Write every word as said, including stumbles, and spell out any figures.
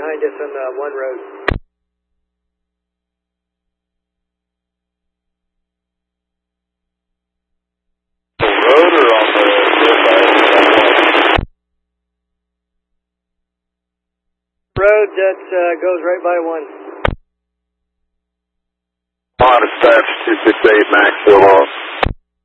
behind us on the one road. Road or on the road that uh, goes right by one. On a staff two six eight, Maxville,